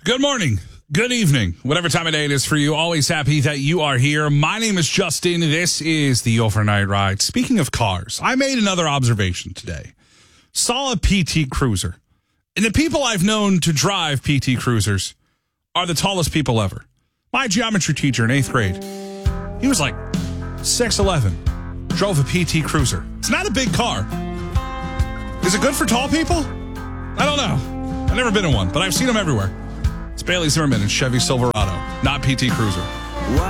Good morning, good evening, whatever time of day it is for you. Always happy that you are here. My name is Justin. This is the Overnight Ride. Speaking of cars, I made another observation today. Saw a PT Cruiser. And the people I've known to drive PT Cruisers are the tallest people ever. My geometry teacher in 8th grade, he was like 6'11", drove a PT Cruiser. It's not a big car. Is it good for tall people? I don't know. I've never been in one, but I've seen them everywhere. It's Bailey Zimmerman and Chevy Silverado, not PT Cruiser.